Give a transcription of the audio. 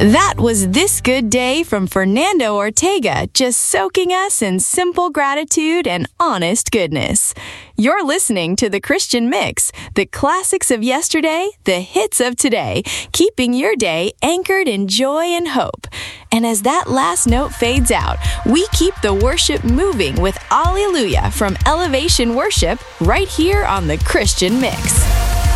That was This Good Day from Fernando Ortega, just soaking us in simple gratitude and honest goodness. You're listening to The Christian Mix, the classics of yesterday, the hits of today, keeping your day anchored in joy and hope. And as that last note fades out, we keep the worship moving with Alleluia from Elevation Worship right here on The Christian Mix.